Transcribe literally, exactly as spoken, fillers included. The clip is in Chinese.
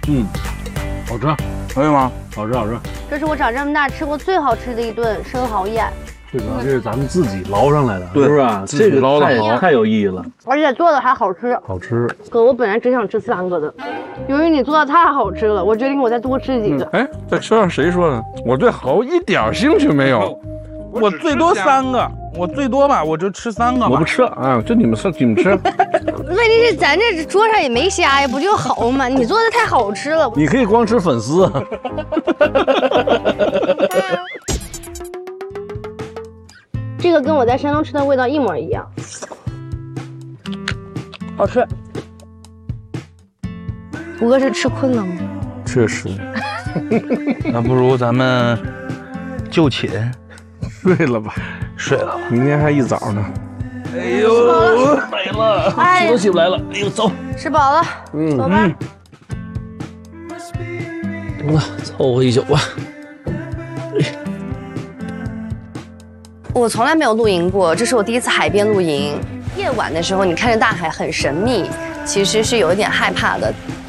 嗯，好吃， 可以吗？ 好吃好吃。 这是我长这么大吃过最好吃的一顿生蚝宴。 最主要这是咱们自己捞上来的， 对是不是？ 自己这个捞的好太太有意义了， 而且做的还好吃。 好吃。 哥，我本来只想吃三个的，由于你做的太好吃了，我决定我再多吃几个。 哎，在车上谁说的？我对蚝一点兴趣没有，我最多三个，我最多吧，我就吃三个吧。 我不吃啊，就你们吃，你们吃。 问题是咱这桌上也没虾呀，不就蚝吗？你做的太好吃了。 你可以光吃粉丝。 这个跟我在山东吃的味道一模一样，好吃。胡哥是吃困了吗？ 确实。 那不如咱们就寝睡了吧， 睡了吧。 明天还一早呢。 哎呦，美了， 哎起都起不来了。哎呦，走。 吃饱了， 嗯， 走吧。 行了，凑合一宿吧。 我从来没有露营过，这是我第一次海边露营。夜晚的时候，你看着大海很神秘，其实是有一点害怕的。